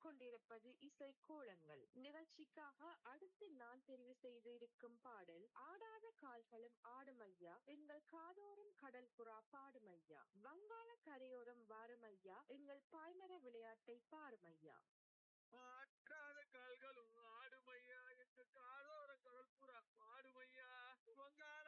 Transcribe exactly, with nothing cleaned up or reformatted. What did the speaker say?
கொண்டிருப்பது இசை கோலங்கள் நிகழ்ச்சிக்காக அடுத்து நான் தெரிவு செய்து இருக்கும் பாடல் ஆடாத கால்களும் ஆடுமையா எங்கள் காதோறும் கடல் புறா பாடுமையா வங்காள கரையோரம் வாருமையா எங்கள் பாய்மர விளையாட்டை பாருமையா. ஆற்றாத கால்களும் ஆடுமையா எங்க காதோர கடல் புறா பாடுமையா வங்காள